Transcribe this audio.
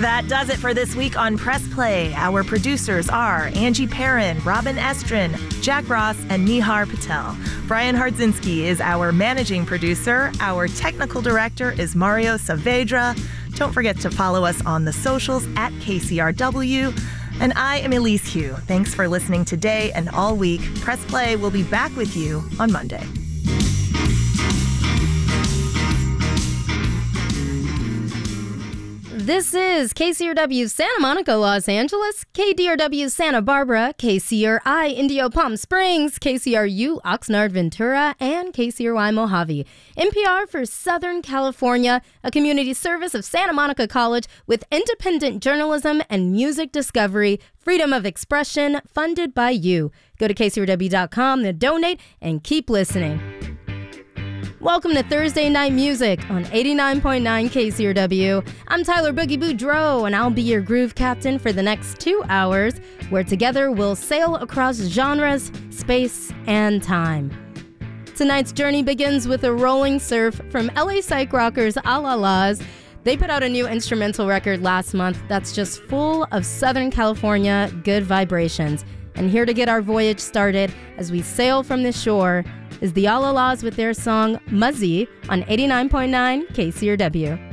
That does it for this week on Press Play. Our producers are Angie Perrin, Robin Estrin, Jack Ross, and Nihar Patel. Brian Hardzinski is our managing producer. Our technical director is Mario Saavedra. Don't forget to follow us on the socials at KCRW. And I am Elise Hu. Thanks for listening today and all week. Press Play will be back with you on Monday. This is KCRW Santa Monica, Los Angeles, KDRW Santa Barbara, KCRI Indio Palm Springs, KCRU Oxnard Ventura, and KCRY Mojave. NPR for Southern California, a community service of Santa Monica College with independent journalism and music discovery, freedom of expression, funded by you. Go to KCRW.com to donate and keep listening. Welcome to Thursday Night Music on 89.9 KCRW. I'm Tyler Boogie Boudreaux, and I'll be your groove captain for the next 2 hours, where together we'll sail across genres, space, and time. Tonight's journey begins with a rolling surf from LA psych rockers Alalas. They put out a new instrumental record last month that's just full of Southern California good vibrations. And here to get our voyage started as we sail from the shore is the Alalas with their song Muzzy on 89.9 KCRW.